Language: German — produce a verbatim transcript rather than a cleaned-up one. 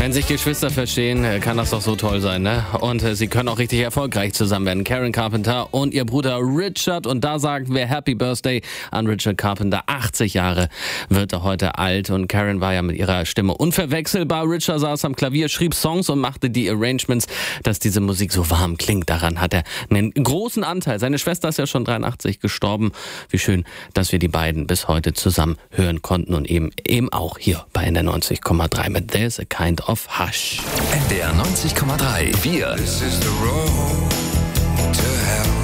Wenn sich Geschwister verstehen, kann das doch so toll sein, ne? Und äh, sie können auch richtig erfolgreich zusammen werden. Karen Carpenter und ihr Bruder Richard. Und da sagen wir Happy Birthday an Richard Carpenter. achtzig Jahre wird er heute alt. Und Karen war ja mit ihrer Stimme unverwechselbar. Richard saß am Klavier, schrieb Songs und machte die Arrangements, dass diese Musik so warm klingt. Daran hat er einen großen Anteil. Seine Schwester ist ja schon dreiundachtzig gestorben. Wie schön, dass wir die beiden bis heute zusammen hören konnten. Und eben, eben auch hier bei N D R neunzig Komma drei mit There's a Kind of Hush. N D R neunzig Komma drei. Wir. This is the road to hell.